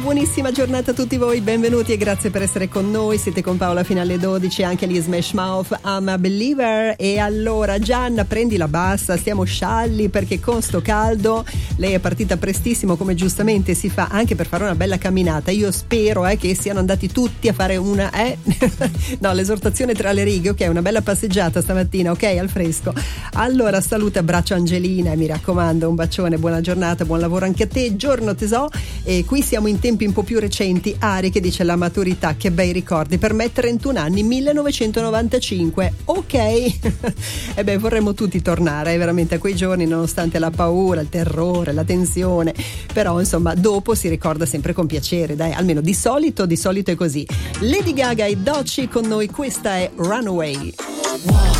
buonissima giornata a tutti voi, benvenuti e grazie per essere con noi. Siete con Paola fino alle 12, anche gli Smash Mouth, I'm a Believer. E allora Gianna, prendi la bassa, stiamo scialli perché con sto caldo lei è partita prestissimo, come giustamente si fa, anche per fare una bella camminata. Io spero che siano andati tutti a fare una no, l'esortazione tra le righe, ok, una bella passeggiata stamattina, ok, al fresco. Allora saluta, abbraccio Angelina e mi raccomando un bacione, buona giornata, buon lavoro anche a te, giorno tesò. E qui siamo in tempi un po' più recenti. Ari che dice la maturità, che bei ricordi, per me 31 anni, 1995, ok. E beh, vorremmo tutti tornare veramente a quei giorni, nonostante la paura, il terrore, la tensione, però insomma dopo si ricorda sempre con piacere, dai, almeno di solito è così. Lady Gaga e Doechii con noi, questa è Runaway.